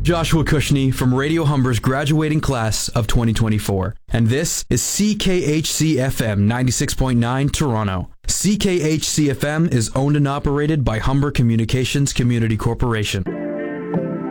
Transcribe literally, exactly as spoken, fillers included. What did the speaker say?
Joshua Cushney from Radio Humber's graduating class of twenty twenty-four, and this is C K H C F M ninety-six point nine Toronto. C K H C F M is owned and operated by Humber Communications Community Corporation.